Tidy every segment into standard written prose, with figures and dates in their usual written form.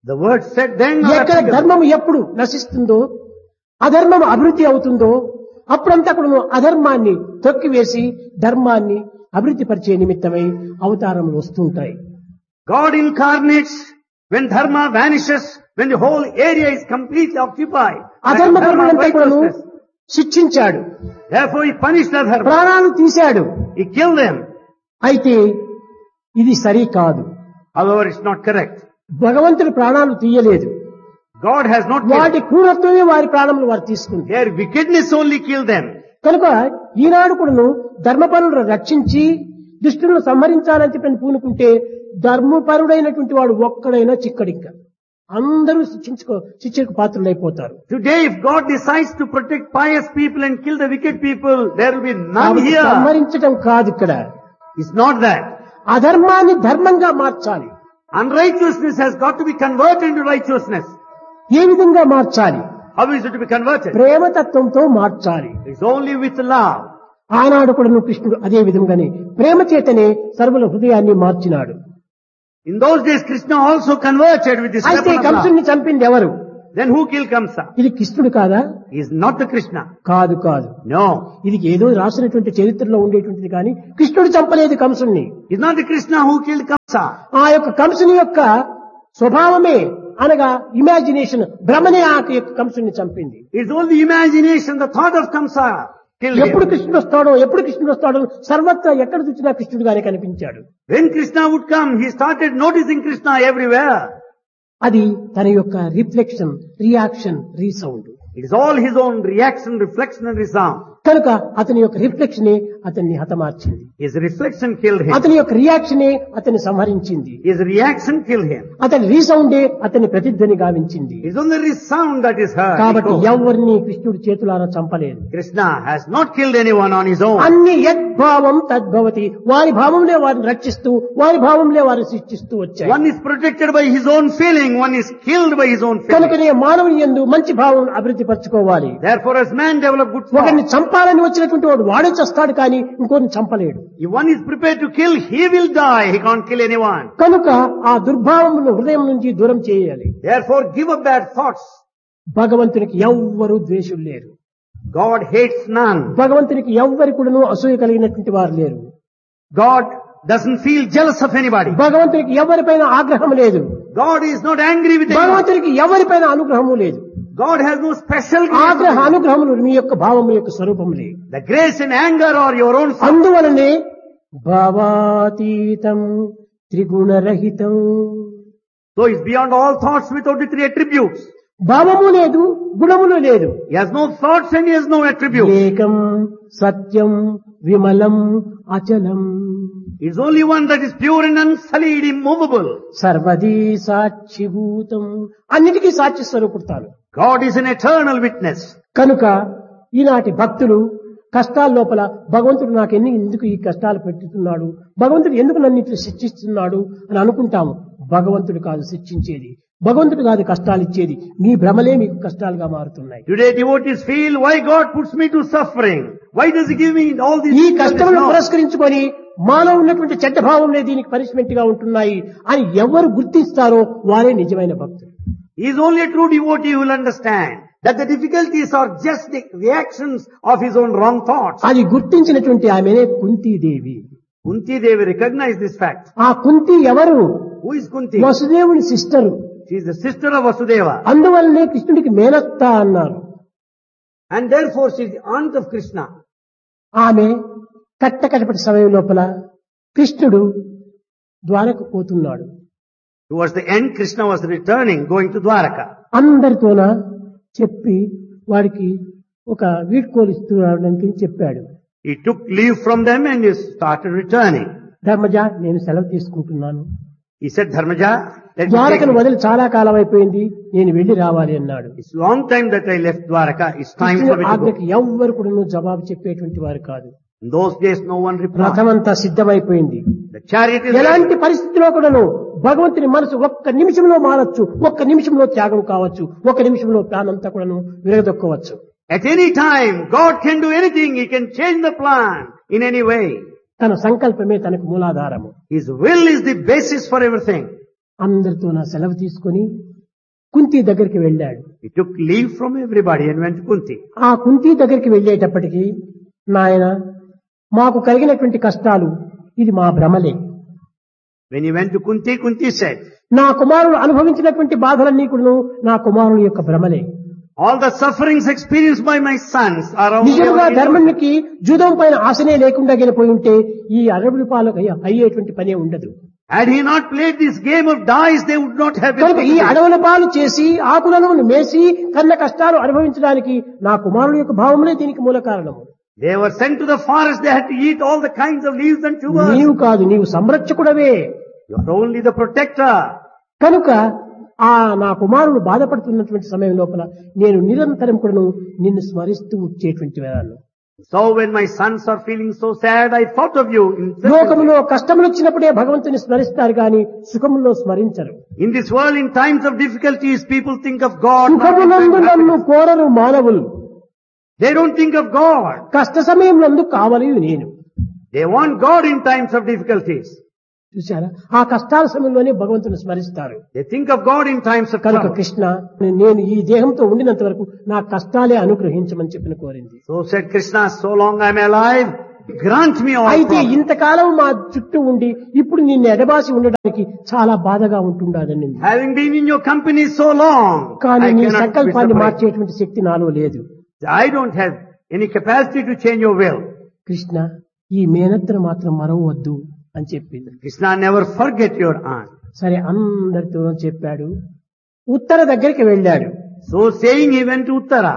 The word said then are ఎక్కడ applicable. ధర్మం ఎప్పుడు నశిస్తుందో అధర్మం అభివృద్ధి అవుతుందో అప్పుడంతా కూడా అధర్మాన్ని తొక్కివేసి ధర్మాన్ని అభివృద్ధి పరిచే నిమిత్తమై అవతారములు వస్తుంటాయి. God incarnates when dharma vanishes, when the whole area is completely occupied. by అధర్మ dharma and కర్మలంతా కూడాను righteousness. శిక్షించాడు, Therefore he punished the dharma. ప్రాణాలు తీశాడు. He killed them. అయితే ఇది సరి కాదు. However, it's not correct. భగవంతుడు ప్రాణాలు తీయలేదు. God has not వాటి killed. క్రూరత్వమే వారి ప్రాణములు వారు తీసుకుంది. Their wickedness only killed them. కనుక ఈనాడు కూడాను ధర్మపరులను రక్షించి దుష్టులను సంహరించాలని చెప్పని పూనుకుంటే ధర్మపరుడైనటువంటి వాడు ఒక్కడైనా చిక్కడిక్క అందరూ శిక్షకు పాత్రులైపోతారు. Today, if God decides to protect pious people and kill the wicked people, there will be none కాబట్టి here. సంహరించడం కాదు ఇక్కడ, It's not that. అధర్మాన్ని ధర్మంగా మార్చాలి. Unrighteousness has got to be converted into righteousness. ఏ విధంగా మార్చాలి? How is it to be converted? ప్రేమతత్వంతో మార్చాలి. It's only with love. ఆనాడు కూడా కృష్ణుడు అదే విధంగానే ప్రేమ చేతనే సర్వుల హృదయాన్ని మార్చినాడు. In those days, Krishna also converted with this అయితే weapon of love. కంసుని చంపింది ఎవరు? Then who killed Kamsa? ఇది కృష్ణుడు కాదా? He is not the Krishna. కాదు కాదు, No. ఇది ఏదో రాసినటువంటి చరిత్రలో ఉండేటువంటిది కానీ కృష్ణుడు చంపలేదు కంసుని. It's not the Krishna who killed Kamsa. ఆ యొక్క కంసుని యొక్క స్వభావమే అనగా ఇమాజినేషన్ భ్రమనే ఆ యొక్క కంసుని చంపింది. It's only imagination, the thought of Kamsa killed ఎప్పుడు him. కృష్ణుడు వస్తాడో సర్వత్రా ఎక్కడ చూసినా కృష్ణుడుగానే కనిపించాడు. When Krishna would come, he started noticing Krishna everywhere. అది తన యొక్క reflection, reaction, resound. It is all his own reaction, reflection and resound. కనుక అతని యొక్క రిఫ్లెక్షనే అతన్ని హతమార్చింది. His reflection killed him. అతని యొక్క రియాక్షనే అతన్ని సంహరించింది. His reaction killed him. అతని రీసౌండే అతని ప్రతిధ్వని గావించింది. It's only resound that is heard. కాబట్టి Echo. ఎవరిని కృష్ణుడు చేతులారా చంపలేదు. Krishna has not killed anyone on his own. అన్ని యద్భావం తద్భవతి, వారి భావంలో వారిని రక్షిస్తూ వారి భావంలో వారిని శిక్షిస్తూ వచ్చాయి. One is protected by his own feeling, one is killed by his own feeling. కనుకనే మానవుని యందు మంచి భావం అభివృద్ధి పరచుకోవాలి. Therefore, as man develop good ఒకరిని thoughts, చంపాలని వచ్చినటువంటి వాడు వాడే చస్తాడు కానీ ఇంకోరిని చంపలేడు. if one is prepared to kill, he will die. He can't kill anyone. కనుక ఆ దుర్భావమును హృదయం నుంచి దూరం చేయాలి. Therefore, give up bad thoughts. భగవంతునికి ఎవ్వరూ ద్వేషులు లేరు. God hates none. భగవంతునికి ఎవ్వరి కూడాను అసూయ కలిగినటువంటి వారు లేరు. God doesn't feel jealous of anybody. భగవంతునికి ఎవరిపైన ఆగ్రహం లేదు. God is not angry with anyone. భగవంతునికి ఎవరిపైన అనుగ్రహము లేదు. God has no special ఆగ్రహ grace. అనుగ్రహములు మీ యొక్క భావము యొక్క స్వరూపములే. The grace and anger are your own. అందువలనే భావాతీతం త్రిగుణరహితం. So it's beyond all thoughts without the three attributes. భావము లేదు, గుణములు లేదు. He has no thoughts and he has no attributes. ఏకం సత్యం విమలం అచలం It's only one that is pure and unsullied, immovable. సర్వదీ సాక్షిభూతం, అన్నిటికీ సాక్షి స్వరూపుడతాను. God is an eternal witness. కనుక ఈనాటి భక్తులు కష్టాల లోపల భగవంతుడు నాకు ఎందుకు ఈ కష్టాలు పెట్టుతున్నాడు, భగవంతుడు ఎందుకు నన్ను ఇట్లా శిక్షిస్తున్నాడు అని అనుకుంటాము. భగవంతుడు కాదు శిక్షించేది, భగవంతుడు కాదు కష్టాలు ఇచ్చేది. మీ భ్రమలే మీకు కష్టాలుగా మారుతున్నాయి. Today devotees feel, why God puts me to suffering? Why does he give me all these ఈ things? కష్టములను పురస్కరించుకొని మాలో ఉన్నటువంటి చెడ్డ భావంలో దీనికి పనిష్మెంట్ గా ఉంటున్నాయి అని ఎవరు గుర్తిస్తారో వారే నిజమైన భక్తులు. He is only a true devotee who will understand that the difficulties are just the reactions of his own wrong thoughts. అది గుర్తించినటువంటి ఆమెనే Kuntidevi. Kunti Devi recognized this fact. ఆ కుంతి ఎవరు? Who is Kunti? వసుదేవుని sister. She is the sister of Vasudeva. అందువల్లనే కృష్ణుడికి మేనత్త అన్నారు. And therefore she is the aunt of Krishna. ఆమె కట్టకటపటి సమయం లోపల కృష్ణుడు ద్వారకు పోతున్నాడు. Towards the end, Krishna was returning, going to Dwaraka. అందరితోన చెప్పి వాడికి ఒక వీడ్కోలు ఇస్తున్నాడని చెప్పాడు. He took leave from them and he started returning. Dharmaja, నేను సెలవు తీసుకుంటున్నాను. He said, Dharmaja, let me ద్వారకను take వదిలి చాలా కాలం అయిపోయింది, నేను వెళ్లి రావాలి అన్నాడు. It's long time that I left Dwaraka. It's time for me to go. ఆజ్ఞకి ఎవ్వరు కూడా జవాబు చెప్పేటువంటి వారు కాదు. In those days, no one replied. రథమంతా సిద్ధమైపోయింది. The chariot is ఎలాంటి పరిస్థితిలో కూడాను భగవంతుని మనసు ఒక్క నిమిషంలో మారచ్చు, ఒక్క నిమిషంలో త్యాగం కావచ్చు, ఒక్క నిమిషంలో ప్రాణంతా కూడాను విరగదొక్కవచ్చు. At any time, God can do anything. He can change the plan in any way. తన సంకల్పమే తనకు మూలాధారము. His will is the basis for everything. అందరితో నా సెలవు తీసుకొని కుంతి దగ్గరికి వెళ్ళాడు. He took leave from everybody and went to Kunti. ఆ కుంతి దగ్గరికి వెళ్ళేటప్పటికి, నాయన మాకు కలిగినటువంటి కష్టాలు ఇది మా భ్రమలే. When he went to Kunti, Kunti said, నా కుమారుడు అనుభవించినటువంటి బాధలన్నీ కూడా నా కుమారుని యొక్క భ్రమలే. all the sufferings experienced by my sons are only నిజంగా our illusion. ధర్మానికి జూదం పైన ఆశనే లేకుండా గెలిపోయి ఉంటే ఈ అరవై రూపాయలకు అయ్యేటువంటి పనే ఉండదు. Had he not played this game of dice, they would not have been. కనుక ఈ అడవుల పాలు చేసి ఆకులను మేసి కన్న కష్టాలు అనుభవించడానికి నా కుమారుడు యొక్క భావములే దీనికి మూల కారణము. They were sent to the forest, they had to eat all the kinds of leaves and tubers. నీవు కాదు, నీవు సంరక్షకుడవే. You are only the protector. కనుక ఆ నా కుమారుడు బాధపడుతున్నటువంటి సమయం లోపల నేను నిరంతరం కూడా నిన్ను స్మరిస్తూ వచ్చేటువంటి వేళలు. So when my sons are feeling so sad, I thought of you. లోకములో కష్టములు వచ్చినప్పుడే భగవంతుని స్మరిస్తారు గాని సుఖములో స్మరించరు. In this world, in times of difficulties, people think of God. not in సుఖమునందు times of నన్ను happiness. కోరరు మానవులు, They don't think of God. కష్ట సమయంలో కావాలి నేను. They want God in times of difficulties. చూశారా, ఆ కష్టాల సమయంలోనే భగవంతుని స్మరిస్తారు. They think of God in times of కనుక trouble. కృష్ణ, నేను ఈ దేహంతో ఉండినంత వరకు నా కష్టాలే అనుగ్రహించమని చెప్పిన కోరింది. So said Krishna, so long I am alive, grant me all అయితే problems. ఇంతకాలం మా చుట్టూ ఉండి ఇప్పుడు నిన్ను ఎడబాసి ఉండడానికి చాలా బాధగా ఉంటుండదని. Having been in your company so long, కానీ I నీ cannot be సంకల్పాన్ని separated. మార్చేటువంటి శక్తి నాలో లేదు. I don't have any capacity to change your will. Krishna, ఈ మేనత్తను మాత్రం మరవద్దు అని చెప్పింది. Krishna, never forget your aunt. సరే అందరితో చెప్పాడు. ఉత్తర దగ్గరికి వెళ్ళాడు. So saying, he went to Uttara.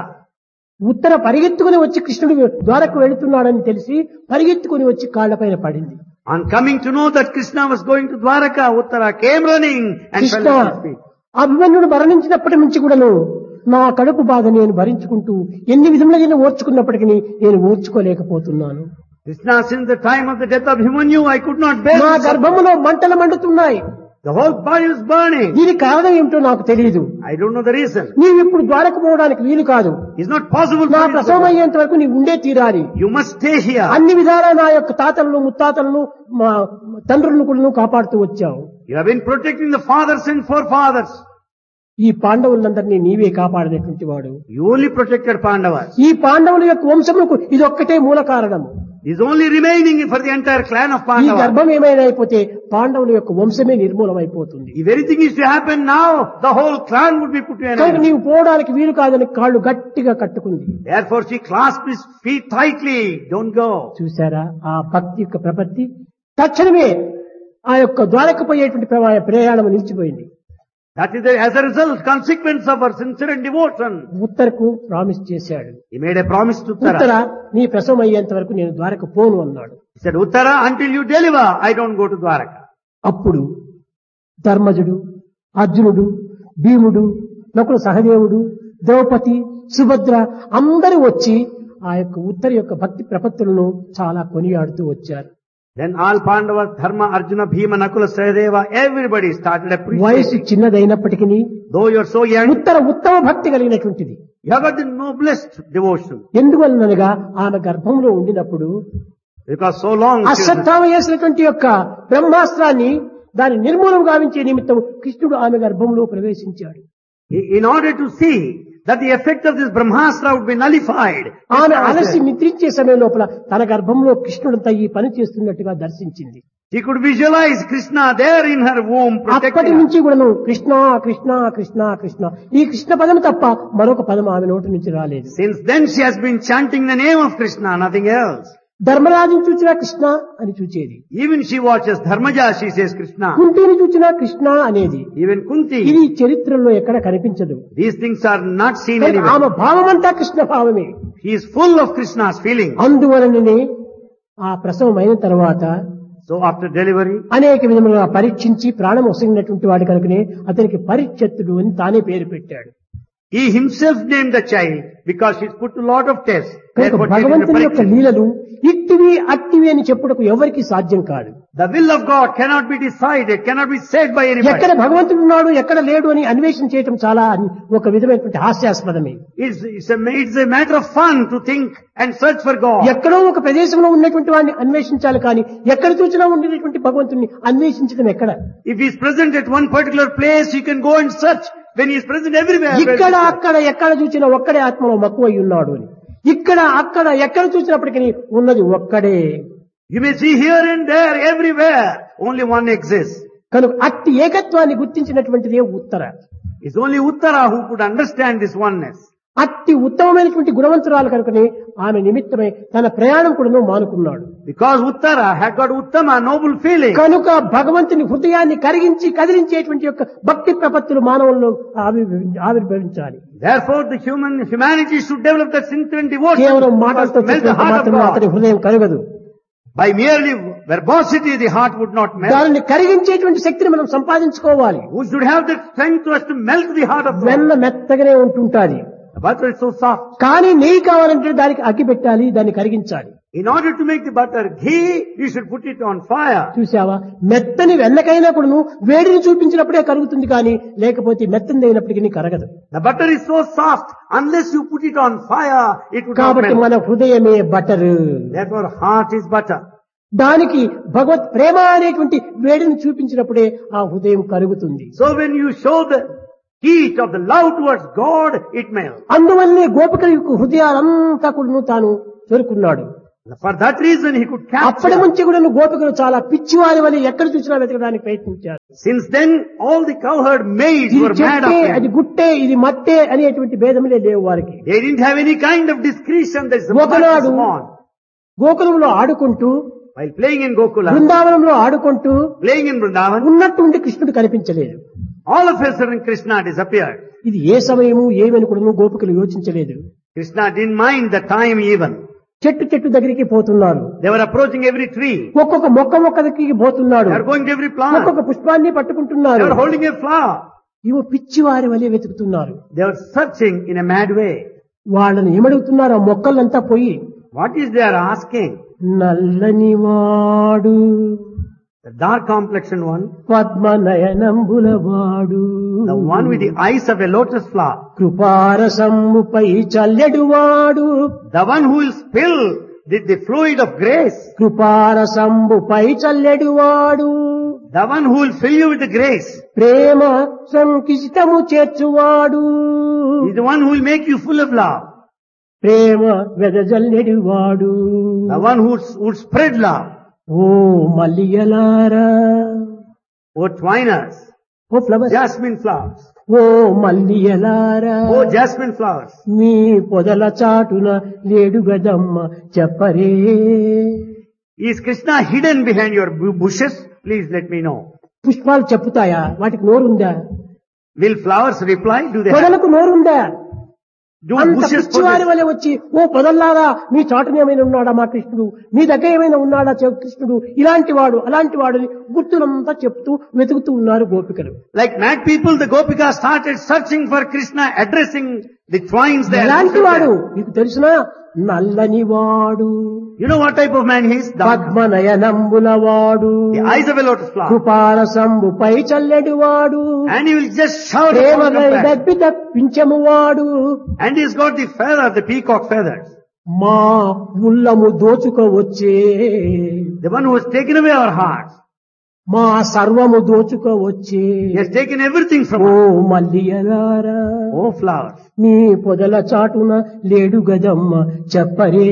ఉత్తర పరిగెత్తుకుని వచ్చి కృష్ణుడు ద్వారకు వెళుతున్నాడని తెలిసి పరిగెత్తుకుని వచ్చి కాళ్లపైన పడింది. On coming to know that Krishna was going to Dwaraka, Uttara came running and fell Krishna, at his feet. అభిమన్యుడు మరణించినప్పటి నుంచి కూడాను నా కడుపు బాధ నేను భరించుకుంటూ ఎన్ని విధములైన ఓర్చుకున్నప్పటికీ నేను ఓర్చుకోలేకపోతున్నాను. Krishna, since the time of the death of Himanyu, I could not bear నా this. గర్భములో మంటలు మండుతున్నాయి. The whole body was burning. దీనికి కారణం ఏమిటో నాకు తెలియదు. I don't know the reason. నీవు ఇప్పుడు ద్వారకు పోవడానికి వీలు కాదు. It's not possible నా for you to ప్రసవం go. అయ్యేంత వరకు నీవు ఉండే తీరాలి. You must stay here. అన్ని విధాలా నా యొక్క తాతలను ముత్తాతలను మా తండ్రులను కూడా కాపాడుతూ వచ్చావు. You have been protecting the fathers and forefathers. ఈ పాండవులందరినీ నీవే కాపాడినటువంటి వాడు. You only protected Pandavas. ఈ పాండవుల యొక్క వంశములకు ఇది ఒక్కటే మూల కారణము. Is only remaining for the entire clan of ఈ Pandavas. గర్భం ఏమైనా అయిపోతే పాండవుల యొక్క వంశమే నిర్మూలమైపోతుంది. If anything is to happen now, the whole clan would be put to an కనుక end. నీవు పోవడానికి వీలు కాదని కాళ్ళు గట్టిగా కట్టుకుంది. Therefore she clasped his feet tightly. Don't go. చూసారా ఆ భక్తి యొక్క ప్రపత్తి. తక్షణమే ఆ యొక్క ద్వారకు పోయేటువంటి ప్రయాణం నిలిచిపోయింది. That is as a result, consequence of her sincere devotion. ఉత్తరకు promise చేశాడు. He made a promise to Uttara, Uttara. నీ ప్రసవం అయ్యేంత వరకు నేను ద్వారకు పోను అన్నాడు. He said, Uttara, until you deliver, I don't go to Dwaraka. అప్పుడు ధర్మజుడు, అర్జునుడు, భీముడు, నకుల సహదేవుడు, ద్రౌపది, సుభద్ర అందరూ వచ్చి ఆ యొక్క ఉత్తర యొక్క భక్తి ప్రపత్తులను చాలా కొనియాడుతూ వచ్చారు. Then all Pandavas, Dharma, Arjuna, Bhima, Nakula, Sahadeva, everybody started వయసు appreciating. చిన్నదైనప్పటికీ Though you are so young, ఉత్తర ఉత్తమ భక్తి కలిగినటువంటిది. you have got the noblest devotion. ఎందువలనగా ఆమె గర్భంలో ఉండినప్పుడు Because so long she was- Ashwatthama చేసినటువంటి యొక్క బ్రహ్మాస్త్రాన్ని దాని నిర్మూలం గావించే నిమిత్తం కృష్ణుడు ఆమె గర్భంలో ప్రవేశించాడు. in order to see that the effect of this Brahmastra would be nullified, ఆమె అలసి నిద్రించే సమయం లోపల తన గర్భంలో కృష్ణుడంతా ఈ పని చేస్తున్నట్టుగా దర్శించింది. she could visualize Krishna there in her womb అప్పటి protecting her. నుంచి కూడాను కృష్ణ కృష్ణ కృష్ణ కృష్ణ ఈ కృష్ణ పదం తప్ప మరొక పదం ఆమె నోటి నుంచి రాలేదు. Since then she has been chanting the name of Krishna, nothing else. ధర్మరాజుని చూచినా కృష్ణ అని చూచేది. Even she watches Dharmaja, she says Krishna. కుంతిని చూచినా కృష్ణ అనేది. Even Kunti. ఇది చరిత్రలో ఎక్కడ కనిపించదు. These things are not seen ఆమె anywhere. భావమంతా కృష్ణ భావమే. He is full of Krishna's feelings. అందువలననే ఆ ప్రసవం అయిన తర్వాత So after delivery, అనేక విధములుగా పరీక్షించి ప్రాణం వసిగినటువంటి వాడి కనుకనే అతనికి పరీక్షత్తుడు అని తానే పేరు పెట్టాడు. he himself named the child because she is put to lot of tests. కనుక Therefore, she is భగవంతుని యొక్క Parikshit. లీలలు ఇట్టివి అట్టివి అని చెప్పుటకు ఎవరికి సాధ్యం కాదు. The will of God cannot be decided, cannot be said by anybody. ఎక్కడ భగవంతుడు ఉన్నాడు ఎక్కడ లేడు అని అన్వేషణ చేయటం చాలా ఒక విధమైనటువంటి హాస్యాస్పదమే. It's a matter of fun to think and search for God. ఎక్కడో ఒక ప్రదేశంలో ఉన్నటువంటి వాడిని అన్వేషించాలి కానీ ఎక్కడ చూసినా ఉండేటువంటి భగవంతుని అన్వేషించడం ఎక్కడ? If he is present at one particular place, you can go and search when he is present everywhere. ఇక్కడ అక్కడ ఎక్కడ చూసినా ఒక్కడే ఆత్మలో మక్కువై ఉన్నాడు అని. ఇక్కడ అక్కడ ఎక్కడ చూసినప్పటికీ ఉన్నది ఒక్కడే. You may see here and there, everywhere, only one exists. కనుక అట్టి ఏకత్వాన్ని గుర్తించినటువంటిదే ఉత్తర. It's only Uttara who could understand this oneness. అట్టి ఉత్తమమైనటువంటి గుణవంతురాలు కనుకనే ఆమె నిమిత్తమై తన ప్రయాణం కూడా మానుకున్నాడు. Because Uttara had got Uttama, noble feeling. కనుక భగవంతుని హృదయాన్ని కరిగించి కదిలించేటువంటి యొక్క భక్తి ప్రపత్తులు మానవుల్లో ఆవిర్భవించాలి. Therefore the humanity should develop that sincere devotion. కేవలం మాటలతో మాత్రమే అతని హృదయం కరగదు. By merely verbosity the heart would not melt. దానిని కరిగించేటువంటి శక్తిని మనం సంపాదించుకోవాలి. Who should have the strength to us to melt the heart of God? వెన్న మెత్తగానే ఉంటుంటాది. The butter is so soft. కానీ నెయ్యి కావాలంటే దానికి అగ్గి పెట్టాలి, దాన్ని కరిగించాలి. In order to make the butter ghee, you should put it on fire. చూసావా, మెత్తని వెన్నకైనా కూడా వేడిని చూపించినప్పుడే కరుగుతుంది, కానీ లేకపోతే మెత్తని అయినప్పటికీ కరగదు. The butter is so soft, unless you put it on fire, it would not కాబట్టి melt. మన హృదయమే butter. Therefore heart is butter. దానికి భగవత్ ప్రేమ అనేటువంటి వేడిని చూపించినప్పుడే ఆ హృదయం కరుగుతుంది. So when you show the heat of the love towards God, it melts. అందువల్లే గోపికల యొక్క హృదయాలంతా కూడా తాను చేరుకున్నాడు. For that reason he could అప్పటి capture. నుంచి కూడా గోపికలు చాలా పిచ్చివారి వల్ల ఎక్కడ చూసినా వెతకడానికి ప్రయత్నించారు. Since then all the cowherd maids ఇది were mad చెట్టే, of అది him. గుట్టే, ఇది మట్టే అనేటువంటి భేదములే లేవు వారికి. They didn't have any kind of discretion. There's a ఒకనాడు small. గోకులంలో ఆడుకుంటూ, While playing in Gokula, బృందావనంలో ఆడుకుంటూ playing in Vrindavan, ఉన్నట్టుండి కృష్ణుడు కనిపించలేదు. all of a sudden Krishna disappeared. ఇది ఏ సమయము ఏమని కూడా గోపికలు యోచించలేదు. Krishna didn't mind the time even. చెట్టు దగ్గరికి పోతున్నారు. They were approaching every tree. ఒక్కొక్క మొక్క దగ్గరికి పోతున్నాడు. They were going to every plant. ఒక్కొక్క పుష్పాన్ని They పట్టుకుంటున్నారు. were holding a flower. ఇవి పిచ్చివారి వలె వెతుకుతున్నారు. They were searching in a mad way. వాళ్ళని ఏమడుగుతున్నారు ఆ మొక్కలంతా పోయి? What is they are asking? నల్లని వాడు, The dark complexioned one, పద్మనయనంబుల వాడు, the one with the eyes of a lotus flower, కృపారసమ్ముపై చల్లెడు వాడు, the one who will spill the fluid of grace, కృపారసంబుపై చల్లెడు వాడు, the one who will fill you with the grace, Prema సంకిష్టము చేర్చువాడు, is the one who will make you full of love, ప్రేమ వెదజల్లెడు వాడు. the one who would spread love. Oh మల్లియలారా, Oh twiners, oh flowers, jasmine flowers, oh మల్లియలారా, oh jasmine flowers, మీ పొదల చాటున లేడు గదమ్మ చెప్పరే. is Krishna hidden behind your bushes? Please let me know. పుష్పాలు చెప్పుతాయా? వాటికి నోరుందా? Will flowers reply? Do they have? పొదలకు నోరుందా? Do అంత bushes పిచ్చివారి possess? వలె వచ్చి, ఓ పొదల్లారా, మీ చాటున ఏమైనా ఉన్నాడా మా కృష్ణుడు, మీ దగ్గర ఏమైనా ఉన్నాడా కృష్ణుడు, ఇలాంటి వాడు అలాంటి వాడు గుర్తులంతా చెప్తూ వెతుకుతూ ఉన్నారు గోపికలు. Like mad people, the Gopika started searching for Krishna, addressing the twines there. ఎలాంటి వాడు మీకు తెలుసునా? నల్లని వాడు, You know what type of man he is? Dark. పద్మనయనంబుల వాడు, The eyes of a lotus flower. కృపారసంబుపై చల్లెడు వాడు, And he will just shout Prema upon compassion. దప్పి తప్పించము వాడు, And he's got the feather, the peacock feathers. మా ఉల్లము దోచుకోవచ్చే, The one who has taken away our hearts. మా సర్వము దోచుకోవచ్చే. He has taken everything from oh us. మల్లియలారా, Oh flowers. మీ పొదల చాటున లేడు గదమ్మ చెప్పరే.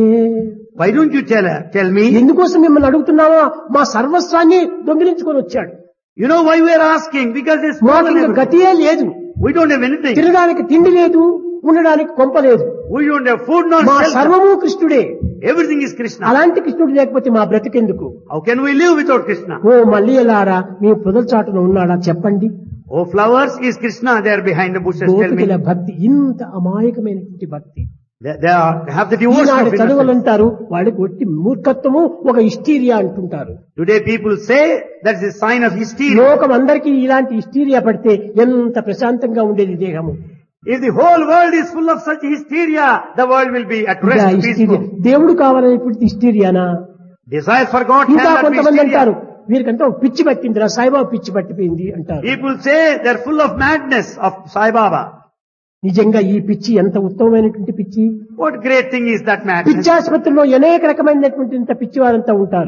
Why don't you tell me? ఎందుకోసం మిమ్మల్ని అడుగుతున్నావా? మా సర్వస్వాన్ని దొంగిలించుకొని వచ్చాడు. You know why we are asking? Because there's మాకు more than ఇంకా everything. గతియే లేదు. We don't have anything. తినడానికి తిండి లేదు, ఉండడానికి కొంప లేదు. We don't have food nor మా shelter. సర్వము కృష్ణుడే. Everything is Krishna. అలాంటి కృష్ణుడు లేకపోతే మా బ్రతికెందుకు? How can we live without Krishna? ఓ మల్లియలారా, మీ పొదల చాటున ఉన్నాడా చెప్పండి. Oh flowers, is Krishna there behind the bushes? Tell me. గోపికల భక్తి ఇంత అమాయకమైనటువంటి భక్తి. They have the devotion Eenadu of innocence. చదువులంటారు, వాళ్ళకి ఒట్టి మూర్ఖత్వము, ఒక హిస్టీరియా అంటుంటారు. Today people say that's a sign of hysteria. లోకం అందరికీ ఇలాంటి హిస్టీరియా పడితే ఎంత ప్రశాంతంగా ఉండేది దేహము. If the whole world is full of such hysteria, the world will be at ఇంకా rest, హిస్టీరియా, peaceful. దేవుడు కావాలనేటువంటి హిస్టీరియానా? Desire for God ఇంకా cannot be కొంతమంది hysteria. అంటారు, వీరికంతా ఒక పిచ్చి పట్టిందిరా, సాయిబాబా పిచ్చి పట్టిపోయింది అంటారు. People say they're full of madness of Sai Baba. నిజంగా ఈ పిచ్చి ఎంత ఉత్తమమైనటువంటి పిచ్చి. What great thing is that madness? పిచ్చాసుపత్రిలో అనేక రకమైనటువంటి ఇంత పిచ్చి వారంతా ఉంటారు.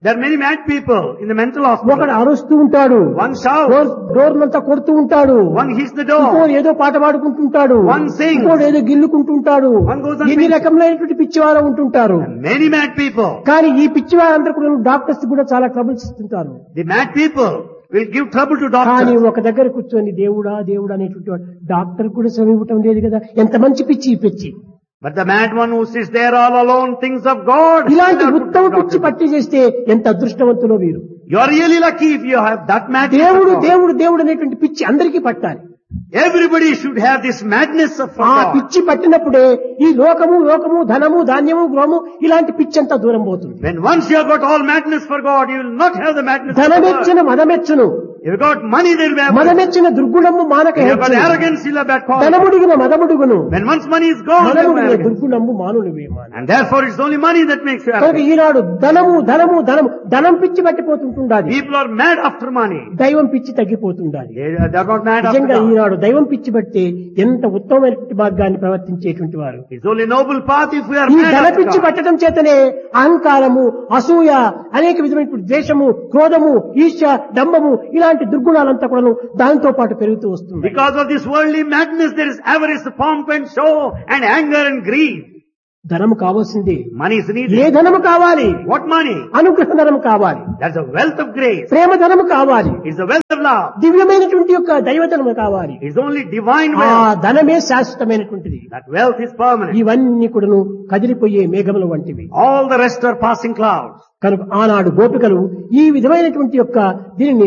There are many mad people in the mental ఒకడు hospital. అరుస్తూ ఉంటాడు, One shouts, డోర్ అంతా కొడుతూ ఉంటాడు, one hits the ఇంకోడు door, ఏదో పాట పాడుకుంటుంటాడు, One sings. ఇంకోడు ఏదో గిల్లుకుంటుంటాడు. One goes on ఎన్ని singing. రకములైనటువంటి పిచ్చివారు ఉంటుంటారు. many mad people. కానీ ఈ పిచ్చివారందరూ కూడా డాక్టర్స్ కూడా చాలా ట్రబుల్స్ ఇస్తుంటారు. The mad people will give trouble to కానీ doctors. ఒక దగ్గర కూర్చొని దేవుడా దేవుడా అనేటువంటి వాడు డాక్టర్ కూడా శ్రమ ఇవ్వటం లేదు కదా. ఎంత మంచి పిచ్చి ఈ పిచ్చి. But the mad one who sits there all alone thinks of God. ఇలాంటి ఉత్తమ పిచ్చి పట్టి చేస్తే ఎంత అదృష్టవంతులో వీరు. You are really lucky if you have that mad. దేవుడు దేవుడు దేవుడు అనేటువంటి పిచ్చి అందరికీ పట్టాలి. Everybody should have this madness of ఆ God. పిచ్చి పట్టినప్పుడే ఈ లోకము లోకము ధనము ధాన్యము గృహము ఇలాంటి పిచ్చి అంతా దూరం పోతుంది. When once you have got all madness for God, you will not have the madness for God. ధనమెచ్చిన మదమెచ్చును, If you got money, there will be avarice. మదమెచ్చిన దుర్గుణము మానక If you have got హెచ్చును. arrogance, you'll have bad quality. ధనముడిగిన మదముడుగును, When once money is gone, there will be మదముడిగిన arrogance. దుర్గుణము మానునివే మాను. And therefore it's only money that makes you కనుక arrogant. ఈనాడు ధనము ధనము ధనము ధనం పిచ్చి పట్టిపోతుంటుండాలి, People are mad after money. దైవం పిచ్చి తగ్గిపోతుండాలి. They are not mad after నిజంగా God. ఈనాడు దైవం పిచ్చి బట్టి ఎంత ఉత్తమమైన మార్గాన్ని ప్రవర్తించేటువంటి వారు. It's only noble path if we are ఈ mad ధన after పిచ్చి God. పట్టడం చేతనే అహంకారము, అసూయ, అనేక విధమైనటువంటి ద్వేషము, క్రోధము, ఈర్ష్య, డంబము ఇలాంటి దుర్గుణాలంతా కూడా దానితో పాటు పెరుగుతూ వస్తుంది. Because of this worldly madness, there is avarice, pomp and show, and anger and greed. ధనము కావాల్సింది. Money is A needed. ధనము కావాలి? What money? అనుగ్రహ ధనము కావాలి, That's a wealth of grace. ప్రేమ ధనము కావాలి, It's a wealth of love. దివ్యమైనటువంటి యొక్క దైవధనము కావాలి. It's only divine ఆ wealth. ధనమే శాశ్వతమైనటువంటిది. That wealth is permanent. ఇవన్నీ కూడాను కదిలిపోయే మేఘముల వంటివి. All the rest are passing clouds. కనుక ఆనాడు గోపికలు ఈ విధమైనటువంటి యొక్క దీనిని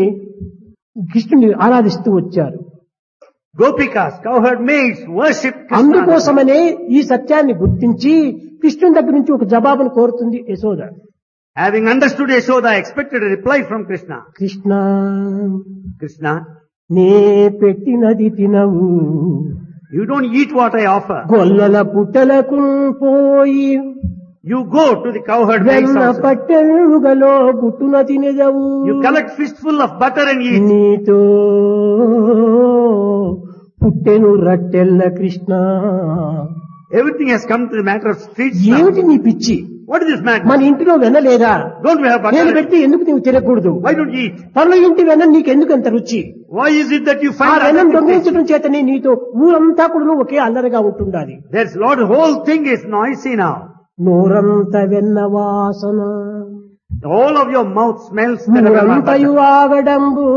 కృష్ణుని ఆరాధిస్తూ వచ్చారు. Gopikas, cowherd maids, worship Krishna. అందుకోసమనే ఈ సత్యాన్ని గుర్తించి కృష్ణుని దగ్గర నుంచి ఒక జవాబును కోరుతుంది Yashoda. Having understood Yashoda, expected a reply from Krishna. Krishna, Krishna, నే పెట్టినది తినవు, you don't eat what I offer. గొల్లల పుట్టలకు పోయి You go to the cowherd maids వెన్న house. పట్టెలుగలో గుట్టున తినదవు. You collect fistful of butter and eat. నీతో పుట్టెను రట్టెల్ల Krishna. Everything has come to the matter of streets now. ఏమిటి నీ పిచ్చి? What is this madness? మన ఇంటిలో వెన్న లేదా? Don't we have నేను butter? పెడితే ఎందుకు నీవు తినకూడదు? Why don't you eat? పనుల ఇంటి వెన్న నీకెందుకు అంత రుచి? Why is it that you ఆ find వెన్నం that దొంగిలించడం చేతనే నీతో ఊరంతా కూడా ఒకే అల్లరిగా ఉంటుండాలి. there's a lot, the whole thing is noisy now. నోరంత వెన్న వాసన, The whole of your mouth smells the ఊరంతయు ఆగడంబు,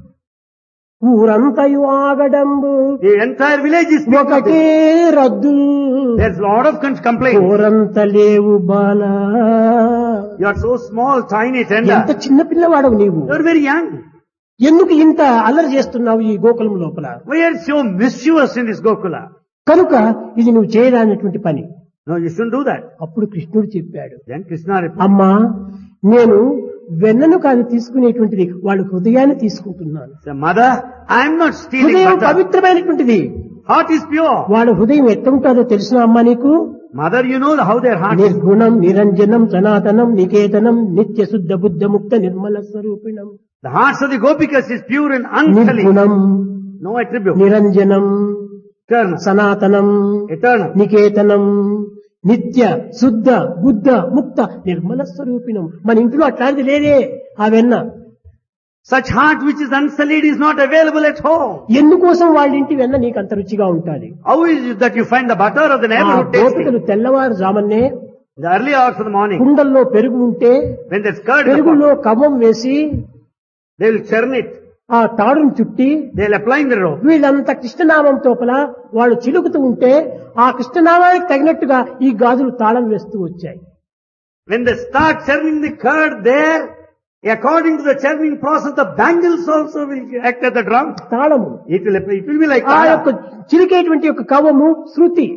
ఊరంతయు ఆగడంబు, The entire village is speaking of ఒకటే this. రద్దు, There's a lot of complaints. ఊరంత లేవు బాల. You are so small, tiny, ఎంత tender. చిన్న పిల్లవాడవు నీవు. You are very young. ఎందుకు ఇంత అల్లరి చేస్తున్నావు ఈ గోకులం లోపల? Why are you so mischievous in this Gokula? కనుక ఇది నువ్వు చేయడానికి పని. No, you shouldn't do that. అప్పుడు కృష్ణుడు చెప్పాడు, Then Krishna replied, అమ్మా నేను వెన్నను కాదు తీసుకునేటువంటిది, వాళ్ళ హృదయాన్ని తీసుకుంటున్నాను. "Say, Mother, I am not stealing హృదయం butter. పవిత్రమైనటువంటిది. Heart is pure. వాళ్ళ హృదయం ఎట్లుంటుందో తెలిసిన అమ్మా నీకు? Mother, you know how their heart is. నిర్గుణం, నిరంజనం, సనాతనం, నికేతనం, నిత్య శుద్ధ బుద్ధ ముక్త Nirmala స్వరూపిణం. The hearts of the Gopikas is pure and unsullied. నిర్గుణం, No attribute. నిరంజనం, Eternal. సనాతనం, Eternal. నికేతనం, నిత్య శుద్ధ బుద్ధ ముక్త నిర్మల స్వరూపిణం. మన ఇంట్లో అట్లాంటిది లేదే ఆ వెన్న. Such heart which is unsullied is not available at home. ఎందుకోసం వాళ్ళ ఇంటి వెన్న నీకు అంత రుచిగా ఉంటుంది? How is it that you find the butter of the ఆ neighborhood గోపికలు tasty? తెల్లవారుజామునే In the early hours of the morning, కుండల్లో పెరుగు ఉంటే when there's curd in the పెరుగులో pot, కవ్వం వేసి they will churn it. ఆ తాడును చుట్టి They'll apply in the rope. వీళ్ళంతా కృష్ణనామం తోపల వాళ్ళు చిలుకుతూ ఉంటే ఆ కృష్ణనామానికి తగినట్టుగా ఈ గాజులు తాళం వేస్తూ వచ్చాయి. When they start churning the curd there, according to the churning process, the bangles also will act as the drum. తాళము It will be like ఆ యొక్క that. చిలికేటువంటి యొక్క కవ్వము శృతి.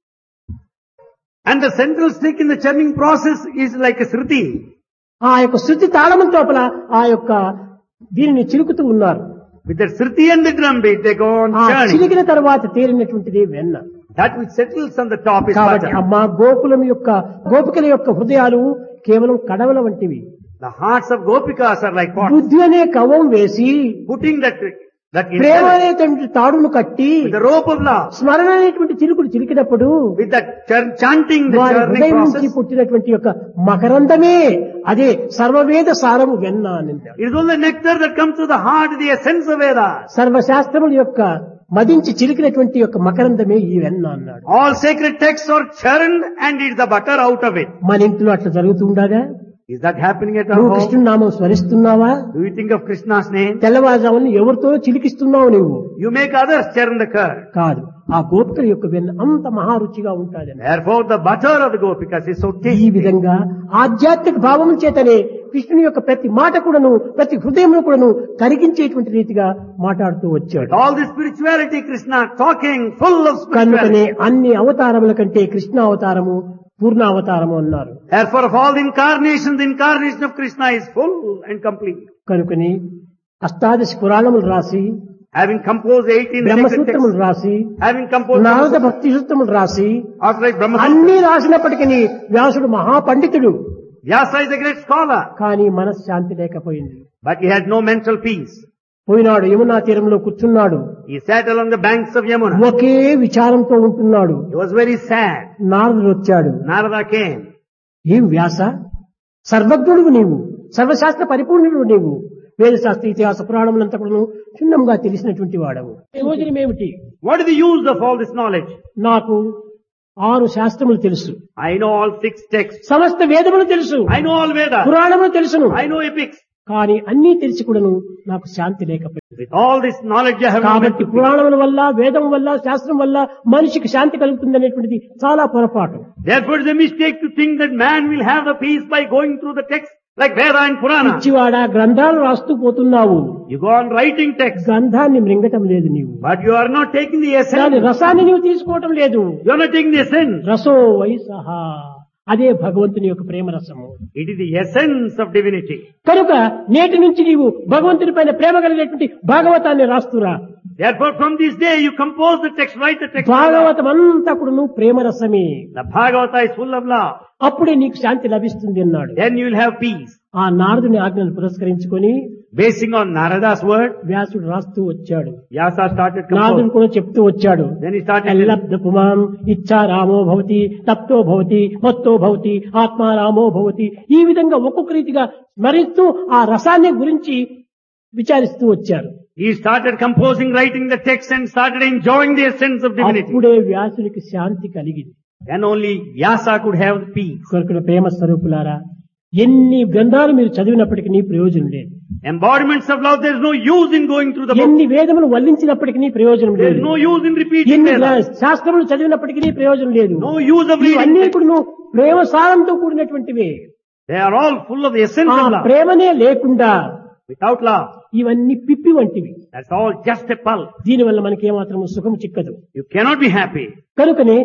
And the central stick in the churning process is like a shruti. ఆ యొక్క శృతి తాళము తోపల ఆ యొక్క దీనిని చిలుకుతూ ఉన్నారు. With the shruti and the drum beat, they go on ఆ churning. చిలికిన తర్వాత తేలినటువంటిది వెన్న. That which settles on the top is కాబట్టి butter. అమ్మా గోకులం యొక్క గోపికల యొక్క హృదయాలు కేవలం కడవల వంటివి. The hearts of Gopikas are like pots. బుద్ధి అనే కవ్వం వేసి Putting that That Prema instead, అనేటువంటి తాడును కట్టి with the rope of love, స్మరణ అనేటువంటి చిలుకులు చిలికినప్పుడు with that chanting, the వారి churning హృదయం నుంచి process, పుట్టినటువంటి యొక్క మకరందమే అదే సర్వవేద సారము వెన్న అని అంటారు. it is only nectar that comes to the heart, the essence of Vedas. సర్వశాస్త్రముల యొక్క మదించి చిలికినటువంటి యొక్క మకరందమే ఈ వెన్న అన్నాడు. All sacred texts are churned and it's the butter out of it. మన ఇంట్లో అట్లా జరుగుతుండగా Is that happening at our నువ్వు home? కృష్ణుని నామం స్మరిస్తున్నావా? Do you think of Krishna's name? తెల్లవారుజామున ఎవరితో చిలికిస్తున్నావు నువ్వు? You make others churn the curd. కాదు, ఆ గోపికల యొక్క వెన్న అంత మహారుచిగా ఉంటాదని. Therefore the butter of the gopikas is so ఈ tasty. విధంగా ఆధ్యాత్మిక భావం చేతనే కృష్ణుని యొక్క ప్రతి మాట కూడాను ప్రతి హృదయంలో కూడాను కరిగించేటువంటి రీతిగా మాట్లాడుతూ వచ్చాడు. All the spirituality, Krishna talking full of కనుకనే spirituality. అన్ని అవతారముల కంటే కృష్ణ అవతారము పూర్ణ అవతారము అన్నారు. Therefore of all the incarnations, the incarnation of Krishna is full and complete. కనుకని అష్టాదశ పురాణములు రాసి, Having composed 18 sacred బ్రహ్మసూత్రములు texts, రాసి, having composed నారద భక్తి సూత్రములు రాసి, after like Brahma, అన్ని రాసినప్పటికీ వ్యాసుడు మహాపండితుడు, Vyasa is a great scholar, కానీ మనశ్శాంతి లేకపోయింది. but he had no mental peace. పోయినాడు యమునా తీరంలో కూర్చున్నాడు. He sat along the banks of Yamuna. ఒకే విచారంతో ఉంటున్నాడు. He was very sad. నారదుడు వచ్చాడు. Narada came. ఏం వ్యాస, సర్వజ్ఞుడు నీవు, సర్వశాస్త్ర పరిపూర్ణుడు నీవు, వేదశాస్త్ర ఇతిహాస పురాణములంతా కూడా క్షుణ్ణంగా తెలిసినటువంటి వాడవు. ప్రయోజనం ఏమిటి? What is the use of all this knowledge? నాకు 6 శాస్త్రములు తెలుసు, I know all 6 texts. సమస్త వేదములు తెలుసు, I know all Vedas. పురాణములు తెలుసును, I know epics. కానీ అన్నీ తెలిసి కూడాను నాకు శాంతి లేకపోయింది. With all this knowledge I have no కాబట్టి mental peace. పురాణముల వల్ల, వేదం వల్ల, శాస్త్రం వల్ల మనిషికి శాంతి కలుగుతుంది అనేటువంటిది చాలా పొరపాటు. Therefore it is a mistake to think that man will have the peace by going through the text like Veda and Purana. పిచ్చివాడ, గ్రంథాలు రాస్తూ పోతున్నావు, You go on writing text, గ్రంథాన్ని మృంగటం లేదు నీవు, but you are not taking the దాని essence. రసాన్ని నీవు తీసుకోవటం లేదు. You are not taking the essence. రసో వైసహ, అదే భగవంతుని యొక్క ప్రేమ రసము. It is the essence of divinity. కనుక నేటి నుంచి నీవు భగవంతుని పైన ప్రేమ కలిగినటువంటి భాగవతాన్ని రాస్తురా. Therefore from this day you compose the text, write the text. Bhagavatam అంతా కూడా నువ్వు ప్రేమ రసమే, The Bhagavata is full of love. అప్పుడే నీకు శాంతి లభిస్తుంది అన్నాడు. Then you will have peace. ఆ నారదుని ఆజ్ఞను పురస్కరించుకొని Basing on Narada's word, వ్యాసుడు రాస్తూ వచ్చాడు. Vyasa started నారదుడు composing. కూడా చెప్తూ వచ్చాడు. Then he started ఎల్లబ్ధ పుమాం ఇచ్చా రామో భవతి, తప్తో భవతి, మత్తో భవతి, ఆత్మా రామో భవతి. ఈ విధంగా ఒక్కొక్క రీతిగా స్మరిస్తూ ఆ రసాన్ని గురించి విచారిస్తూ వచ్చారు. He started composing, writing the text and started enjoying the essence of divinity. అప్పుడే వ్యాసునికి శాంతి కలిగింది. Then only Vyasa could have peace. కొరకుల ప్రేమ స్వరూపులారా, ఎన్ని గ్రంథాలు మీరు చదివినప్పటికీ నీ ప్రయోజనం లేదు, Embodiments of love, there is no use in going through the book. ఎన్ని వేదములు వల్లించినప్పటికీ నీ ప్రయోజనం There లేదు, is no use in repeating ఎన్ని Vedas. శాస్త్రములు చదివినప్పటికీ నీ ప్రయోజనం లేదు. No use of ఇవన్నీ reading. కూడా నువ్వు ప్రేమ సారంతో కూడినటువంటివే. They are all full of the essence ఆ of love. ప్రేమనే లేకుండా Without love, ఇవన్నీ పిప్పి వంటివి. that's all just a pulp. దీనివల్ల మనకి ఏమాత్రం సుఖం చిక్కదు. You cannot be happy. కనుకనే